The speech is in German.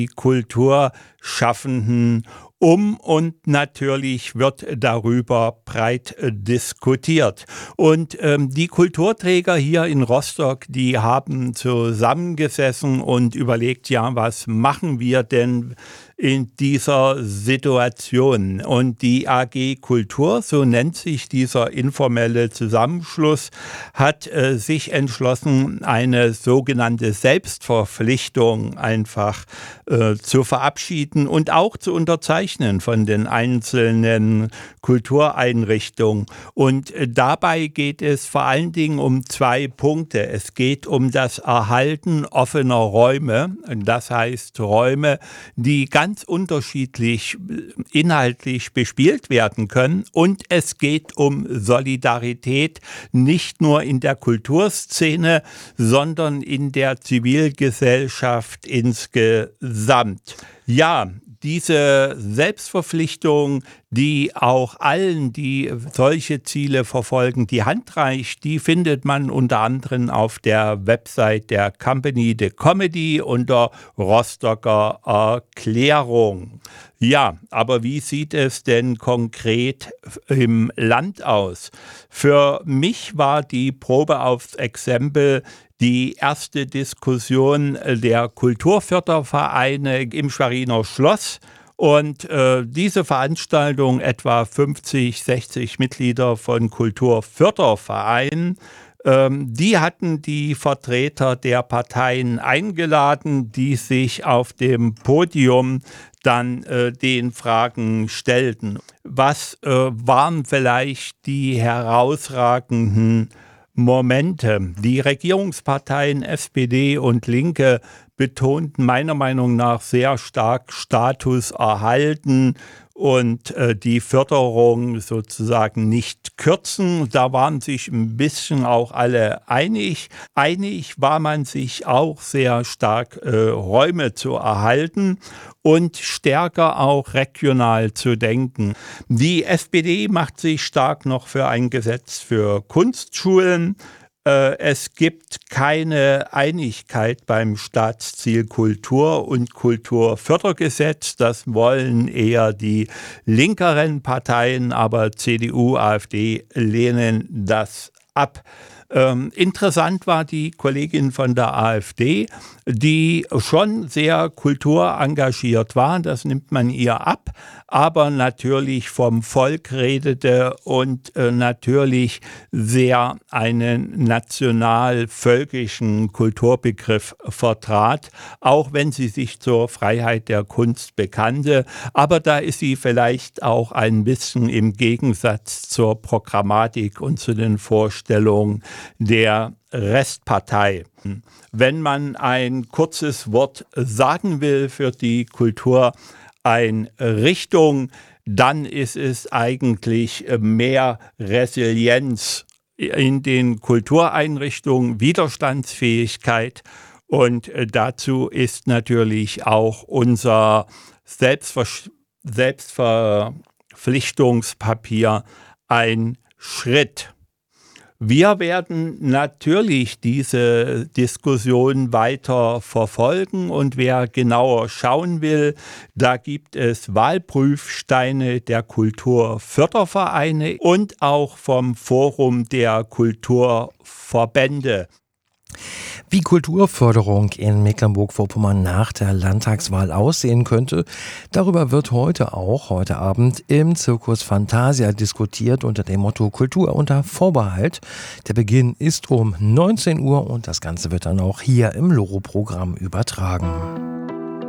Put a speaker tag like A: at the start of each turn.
A: die Kulturschaffenden um und natürlich wird darüber breit diskutiert. Und die Kulturträger hier in Rostock, die haben zusammengesessen und überlegt, ja, was machen wir denn in dieser Situation? Und die AG Kultur, so nennt sich dieser informelle Zusammenschluss, hat sich entschlossen, eine sogenannte Selbstverpflichtung einfach zu verabschieden und auch zu unterzeichnen von den einzelnen Kultureinrichtungen. Und dabei geht es vor allen Dingen um 2 Punkte. Es geht um das Erhalten offener Räume, das heißt Räume, die ganz unterschiedlich inhaltlich bespielt werden können. Und es geht um Solidarität, nicht nur in der Kulturszene, sondern in der Zivilgesellschaft insgesamt. Ja, diese Selbstverpflichtung, die auch allen, die solche Ziele verfolgen, die Hand reicht, die findet man unter anderem auf der Website der Company de Comedy unter Rostocker Erklärung. Ja, aber wie sieht es denn konkret im Land aus? Für mich war die Probe aufs Exempel die erste Diskussion der Kulturfördervereine im Schweriner Schloss. Und diese Veranstaltung, etwa 50, 60 Mitglieder von Kulturfördervereinen, die hatten die Vertreter der Parteien eingeladen, die sich auf dem Podium dann den Fragen stellten. Was waren vielleicht die herausragenden Momente? Die Regierungsparteien SPD und Linke betonten meiner Meinung nach sehr stark Status erhalten und die Förderung sozusagen nicht kürzen. Da waren sich ein bisschen auch alle einig. Einig war man sich auch sehr stark, Räume zu erhalten und stärker auch regional zu denken. Die SPD macht sich stark noch für ein Gesetz für Kunstschulen. Es gibt keine Einigkeit beim Staatsziel Kultur und Kulturfördergesetz. Das wollen eher die linkeren Parteien, aber CDU, AfD lehnen das ab. Interessant war die Kollegin von der AfD, die schon sehr kulturengagiert war, das nimmt man ihr ab, aber natürlich vom Volk redete und natürlich sehr einen national-völkischen Kulturbegriff vertrat, auch wenn sie sich zur Freiheit der Kunst bekannte. Aber da ist sie vielleicht auch ein bisschen im Gegensatz zur Programmatik und zu den Vorstellungen der Restpartei. Wenn man ein kurzes Wort sagen will für die Kultureinrichtung, dann ist es eigentlich mehr Resilienz in den Kultureinrichtungen, Widerstandsfähigkeit, und dazu ist natürlich auch unser Selbstverpflichtungspapier ein Schritt. Wir werden natürlich diese Diskussion weiter verfolgen und wer genauer schauen will, da gibt es Wahlprüfsteine der Kulturfördervereine und auch vom Forum der Kulturverbände.
B: Wie Kulturförderung in Mecklenburg-Vorpommern nach der Landtagswahl aussehen könnte, darüber wird heute Abend im Circus Fantasia diskutiert unter dem Motto Kultur unter Vorbehalt. Der Beginn ist um 19 Uhr und das Ganze wird dann auch hier im Loro-Programm übertragen.